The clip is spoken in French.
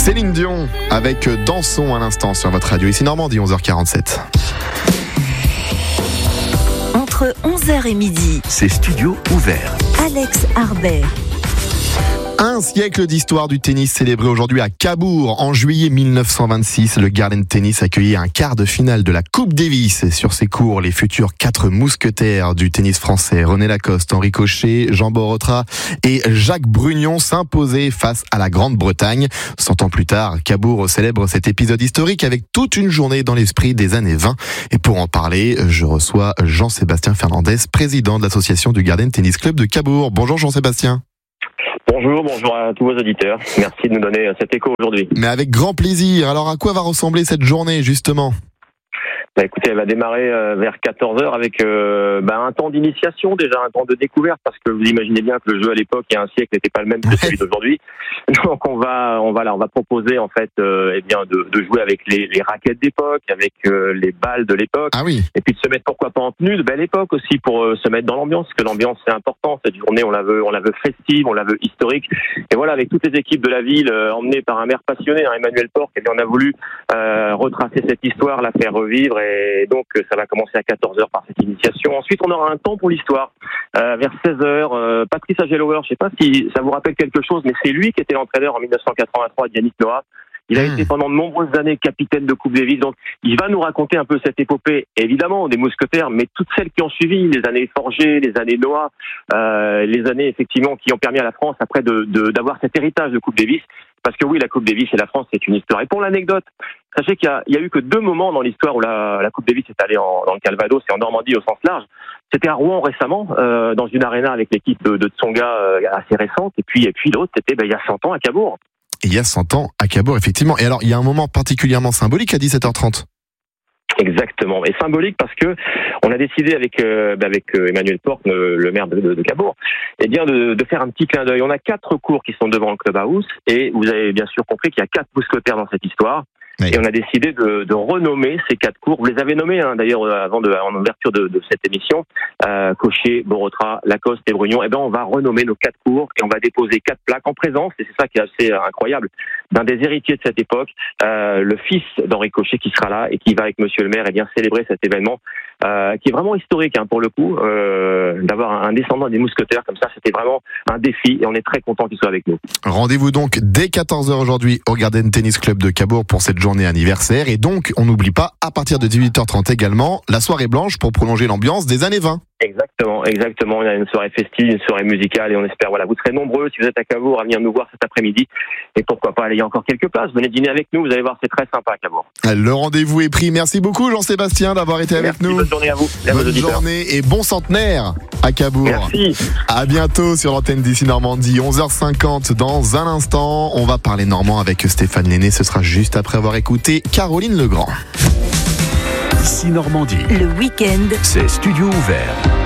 Céline Dion avec Dansons à l'instant sur votre radio. Ici Normandie, 11h47. Entre 11h et midi, c'est studio ouvert. Alex Harbert. Un siècle d'histoire du tennis célébré aujourd'hui à Cabourg. En juillet 1926, le Garden Tennis accueillait un quart de finale de la Coupe Davis. Sur ses cours, les futurs 4 mousquetaires du tennis français, René Lacoste, Henri Cochet, Jean Borotra et Jacques Brugnon, s'imposaient face à la Grande-Bretagne. 100 ans plus tard, Cabourg célèbre cet épisode historique avec toute une journée dans l'esprit des années 20. Et pour en parler, je reçois Jean-Sébastien Fernandez, président de l'association du Garden Tennis Club de Cabourg. Bonjour Jean-Sébastien. Bonjour à tous vos auditeurs. Merci de nous donner cet écho aujourd'hui. Mais avec grand plaisir. Alors à quoi va ressembler cette journée justement ? Écoutez, elle va démarrer vers 14h avec un temps d'initiation, déjà un temps de découverte, parce que vous imaginez bien que le jeu à l'époque, il y a un siècle, n'était pas le même que celui d'aujourd'hui. Donc on va proposer en fait de jouer avec les raquettes d'époque, avec les balles de l'époque, et puis de se mettre pourquoi pas en tenue de belle époque aussi pour se mettre dans l'ambiance, parce que l'ambiance c'est important. Cette journée on la veut festive, on la veut historique. Et voilà, avec toutes les équipes de la ville emmenées par un maire passionné, Emmanuel Porc, on a voulu retracer cette histoire, la faire revivre. Et donc ça va commencer à 14h par cette initiation. Ensuite on aura un temps pour l'histoire vers 16h. Patrice Agelower, je ne sais pas si ça vous rappelle quelque chose, mais c'est lui qui était l'entraîneur en 1983 d'Yannick Noah. Il a été pendant de nombreuses années capitaine de Coupe Davis, donc il va nous raconter un peu cette épopée, évidemment des mousquetaires, mais toutes celles qui ont suivi, les années Forger, les années Noah, les années effectivement qui ont permis à la France après d'avoir cet héritage de Coupe Davis. Parce que oui, la Coupe Davis et la France, c'est une histoire. Et pour l'anecdote, sachez qu'il y a eu que 2 moments dans l'histoire où la Coupe Davis est allée dans le Calvados et en Normandie au sens large. C'était à Rouen récemment, dans une arena avec l'équipe de Tsonga assez récente. Et puis l'autre, c'était il y a 100 ans à Cabourg. Il y a 100 ans à Cabourg, effectivement. Et alors, il y a un moment particulièrement symbolique à 17h30. Exactement, et symbolique parce que on a décidé avec Emmanuel Porc, le maire de Cabourg, de faire un petit clin d'œil. On a 4 cours qui sont devant le clubhouse et vous avez bien sûr compris qu'il y a 4 mousquetaires dans cette histoire. Oui. Et on a décidé de renommer ces 4 cours. Vous les avez nommés d'ailleurs en ouverture de cette émission. Cochet, Borotra, Lacoste et Brugnon. On va renommer nos 4 cours et on va déposer 4 plaques en présence. Et c'est ça qui est assez incroyable. D'un des héritiers de cette époque, le fils d'Henri Cochet qui sera là et qui va avec Monsieur le maire célébrer cet événement qui est vraiment historique pour le coup. D'avoir un descendant des mousquetaires comme ça, c'était vraiment un défi et on est très content qu'il soit avec nous. Rendez-vous donc dès 14h aujourd'hui au Garden Tennis Club de Cabourg pour cette journée anniversaire. Et donc, on n'oublie pas, à partir de 18h30 également, la soirée blanche pour prolonger l'ambiance des années 20. Exactement. Il y a une soirée festive, une soirée musicale et on espère, vous serez nombreux si vous êtes à Cabourg à venir nous voir cet après-midi. Et pourquoi pas, il y a encore quelques places. Venez dîner avec nous, vous allez voir, c'est très sympa à Cabourg. Le rendez-vous est pris. Merci beaucoup Jean-Sébastien d'avoir été avec nous. Bonne journée à vous. Bonne journée et bon centenaire à Cabourg. Merci. À bientôt sur l'antenne d'ici Normandie, 11h50. Dans un instant, on va parler normand avec Stéphane Lenné. Ce sera juste après avoir écouté Caroline Legrand. Ici Normandie. Le week-end, c'est studio ouvert.